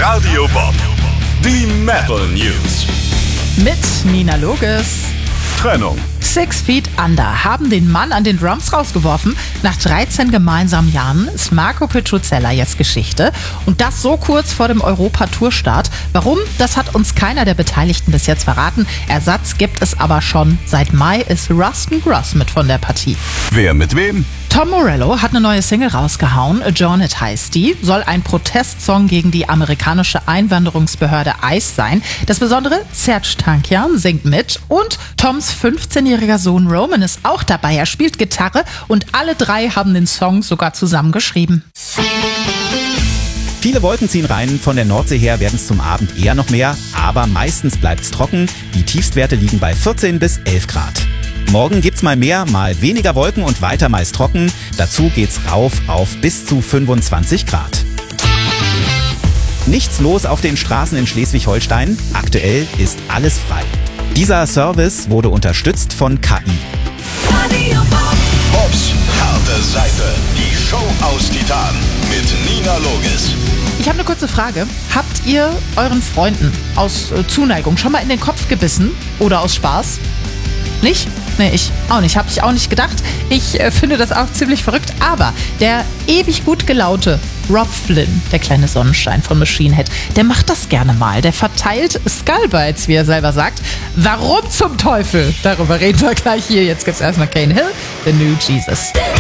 Radio Bob. Die Metal News. Mit Nina Loges. Trennung. 6 Feet Under haben den Mann an den Drums rausgeworfen. Nach 13 gemeinsamen Jahren ist Marco Petruzella jetzt Geschichte. Und das so kurz vor dem Europa-Tour-Start. Warum? Das hat uns keiner der Beteiligten bis jetzt verraten. Ersatz gibt es aber schon. Seit Mai ist Rustin Gross mit von der Partie. Wer mit wem? Tom Morello hat eine neue Single rausgehauen. Join It heißt die. Soll ein Protestsong gegen die amerikanische Einwanderungsbehörde ICE sein. Das Besondere, Serj Tankian singt mit und Toms 15-jähriger Sohn Roman ist auch dabei. Er spielt Gitarre und alle drei haben den Song sogar zusammen geschrieben. Viele Wolken ziehen rein, von der Nordsee her werden es zum Abend eher noch mehr, aber meistens bleibt es trocken. Die Tiefstwerte liegen bei 14 bis 11 Grad. Morgen gibt's mal mehr, mal weniger Wolken und weiter meist trocken. Dazu geht's rauf auf bis zu 25 Grad. Nichts los auf den Straßen in Schleswig-Holstein. Aktuell ist alles frei. Dieser Service wurde unterstützt von KI. Bobs harte Seite. Die Show aus Titan mit Nina Loges. Ich habe eine kurze Frage. Habt ihr euren Freunden aus Zuneigung schon mal in den Kopf gebissen oder aus Spaß? Nicht? Nee, ich auch nicht. Hab ich auch nicht gedacht. Ich finde das auch ziemlich verrückt. Aber der ewig gut gelaunte Rob Flynn, der kleine Sonnenschein von Machine Head, der macht das gerne mal. Der verteilt Skullbites, wie er selber sagt. Warum zum Teufel? Darüber reden wir gleich hier. Jetzt gibt's erstmal Cane Hill, The New Jesus.